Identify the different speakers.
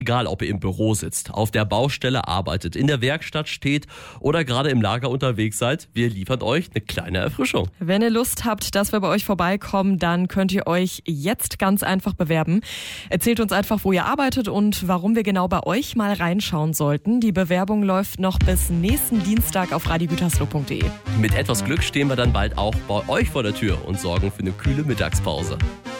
Speaker 1: Egal, ob ihr im Büro sitzt, auf der Baustelle arbeitet, in der Werkstatt steht oder gerade im Lager unterwegs seid, wir liefern euch eine kleine Erfrischung.
Speaker 2: Wenn ihr Lust habt, dass wir bei euch vorbeikommen, dann könnt ihr euch jetzt ganz einfach bewerben. Erzählt uns einfach, wo ihr arbeitet und warum wir genau bei euch mal reinschauen sollten. Die Bewerbung läuft noch bis nächsten Dienstag auf radiogütersloh.de.
Speaker 1: Mit etwas Glück stehen wir dann bald auch bei euch vor der Tür und sorgen für eine kühle Mittagspause.